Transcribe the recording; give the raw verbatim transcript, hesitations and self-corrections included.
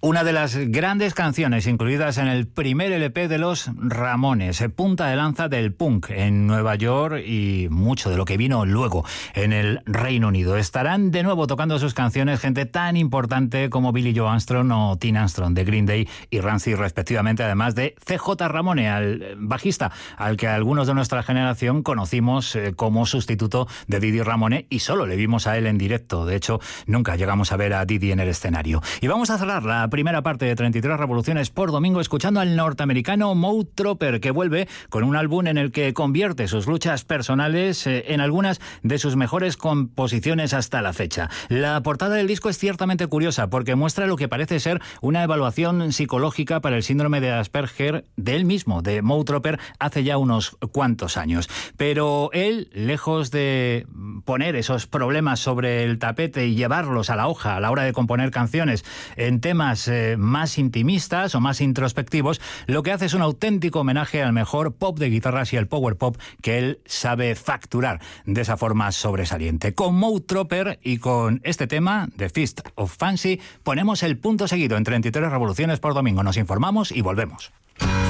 Una de las grandes canciones incluidas en el primer L P de los Ramones, punta de lanza del punk en Nueva York y mucho de lo que vino luego en el Reino Unido. Estarán de nuevo tocando sus canciones gente tan importante como Billy Joe Armstrong o Tina Armstrong de Green Day y Rancid respectivamente, además de C J Ramone, al bajista al que algunos de nuestra generación conocimos como sustituto de Didi Ramone y solo le vimos a él en directo. De hecho, nunca llegamos a ver a Didi en el escenario. Y vamos a cerrar la primera parte de treinta y tres revoluciones por domingo escuchando al norteamericano Moe Tropper, que vuelve con un álbum en el que convierte sus luchas personales en algunas de sus mejores composiciones hasta la fecha. La portada del disco es ciertamente curiosa porque muestra lo que parece ser una evaluación psicológica para el síndrome de Asperger de él mismo, de Moe Tropper, hace ya unos cuantos años. Pero él, lejos de poner esos problemas sobre el tapete y llevarlos a la hoja a la hora de componer canciones en temas eh, más intimistas o más introspectivos, lo que hace es un auténtico homenaje al mejor pop de guitarras y al power pop que él sabe facturar de esa forma sobresaliente. Con Moe Tropper y con este tema, The Fist of Fancy, ponemos el punto seguido en treinta y tres revoluciones por domingo. Nos informamos y volvemos.